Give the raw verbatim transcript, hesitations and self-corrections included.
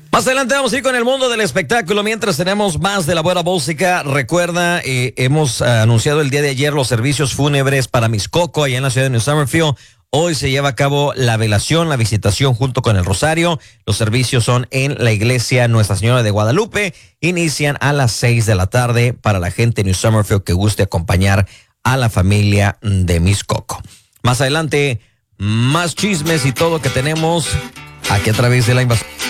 Más adelante vamos a ir con el mundo del espectáculo. Mientras tenemos más de la buena música, recuerda, eh, hemos uh, anunciado el día de ayer los servicios fúnebres para Miss Coco allá en la ciudad de New Summerfield. Hoy se lleva a cabo la velación, la visitación junto con el rosario. Los servicios son en la iglesia Nuestra Señora de Guadalupe. Inician a las seis de la tarde para la gente de New Summerfield que guste acompañar a la familia de Miss Coco. Más adelante, más chismes y todo que tenemos aquí a través de la invasión.